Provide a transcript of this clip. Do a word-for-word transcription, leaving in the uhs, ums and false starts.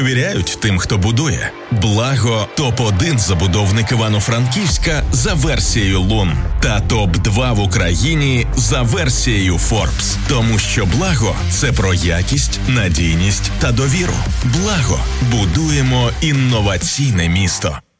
довіряють тим, хто будує. Благо – топ один забудовник Івано-Франківська за версією Лун та топ два в Україні за версією Forbes. Тому що Благо – це про якість, надійність та довіру. Благо – будуємо інноваційне місто.